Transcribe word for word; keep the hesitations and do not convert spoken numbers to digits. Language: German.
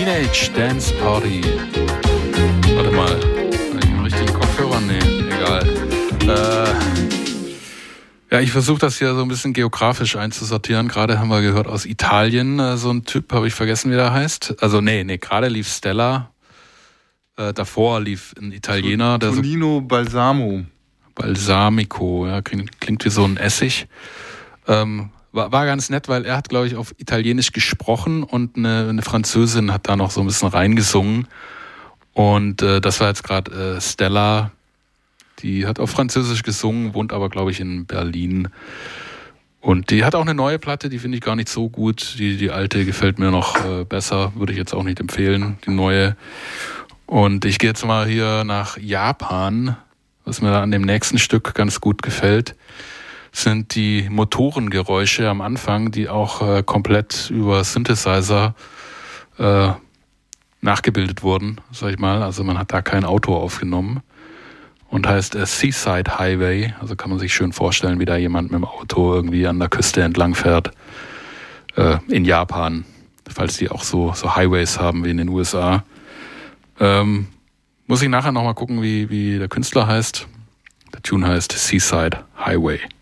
Teenage Dance Party. Warte mal, habe ich den richtigen Kopfhörer? Nee, egal. Äh, ja, ich versuche das hier so ein bisschen geografisch einzusortieren. Gerade haben wir gehört aus Italien, äh, so ein Typ, habe ich vergessen, wie der heißt. Also nee, nee, gerade lief Stella. Äh, davor lief ein Italiener. Der Tonino so Balsamo. Balsamico, ja, klingt, klingt wie so ein Essig. Ähm, war, war ganz nett, weil er hat, glaube ich, auf Italienisch gesprochen und eine, eine Französin hat da noch so ein bisschen reingesungen. Und äh, das war jetzt gerade äh, Stella, die hat auf Französisch gesungen, wohnt aber, glaube ich, in Berlin. Und die hat auch eine neue Platte, die finde ich gar nicht so gut. Die, die alte gefällt mir noch äh, besser, würde ich jetzt auch nicht empfehlen, die neue. Und ich gehe jetzt mal hier nach Japan. Was mir an dem nächsten Stück ganz gut gefällt, sind die Motorengeräusche am Anfang, die auch äh, komplett über Synthesizer äh, nachgebildet wurden, sag ich mal. Also man hat da kein Auto aufgenommen und heißt äh, Seaside Highway. Also kann man sich schön vorstellen, wie da jemand mit dem Auto irgendwie an der Küste entlang fährt äh, in Japan, falls die auch so, so Highways haben wie in den U S A. Ähm, Muss ich nachher nochmal gucken, wie, wie der Künstler heißt. Der Tune heißt Seaside Highway.